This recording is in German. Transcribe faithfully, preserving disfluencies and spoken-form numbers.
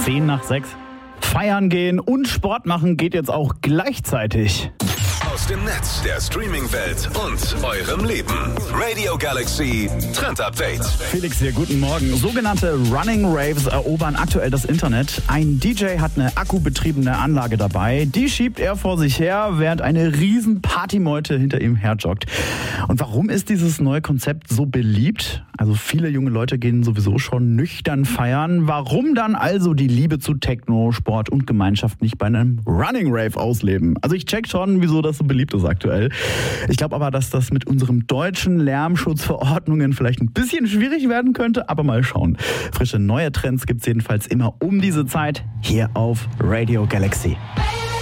zehn nach sechs. Feiern gehen und Sport machen geht jetzt auch gleichzeitig. Aus dem Netz, der Streaming-Welt und eurem Leben. Radio Galaxy Trend Update. Felix hier, guten Morgen. Sogenannte Running Raves erobern aktuell das Internet. Ein D J hat eine akkubetriebene Anlage dabei. Die schiebt er vor sich her, während eine riesen Partymeute hinter ihm herjoggt. Und warum ist dieses neue Konzept so beliebt? Also viele junge Leute gehen sowieso schon nüchtern feiern. Warum dann also die Liebe zu Techno, Sport und Gemeinschaft nicht bei einem Running Rave ausleben? Also ich check schon, wieso das so beliebt ist aktuell. Ich glaube aber, dass das mit unserem deutschen Lärmschutzverordnungen vielleicht ein bisschen schwierig werden könnte, aber mal schauen. Frische neue Trends gibt es jedenfalls immer um diese Zeit hier auf Radio Galaxy.